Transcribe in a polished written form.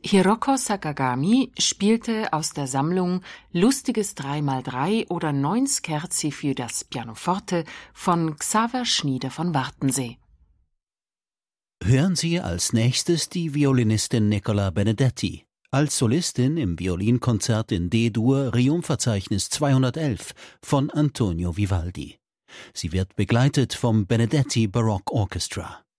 Hiroko Sakagami spielte aus der Sammlung Lustiges 3x3 oder 9 Scherzi für das Pianoforte von Xaver Schnieder von Wartensee. Hören Sie als nächstes die Violinistin Nicola Benedetti als Solistin im Violinkonzert in D-Dur Riumverzeichnis 211 von Antonio Vivaldi. Sie wird begleitet vom Benedetti Baroque Orchestra.